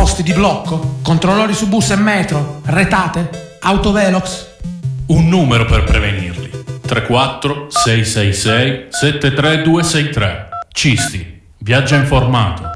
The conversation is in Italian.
posti di blocco, controllori su bus e metro, retate, autovelox. Un numero per prevenirli: 34 666 73263. Cisti, viaggia informato.